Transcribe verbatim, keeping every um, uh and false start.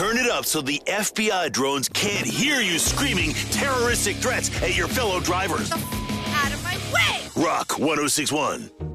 Turn it up so the F B I drones can't hear you screaming terroristic threats at your fellow drivers. Out of my way! Rock one oh six point one.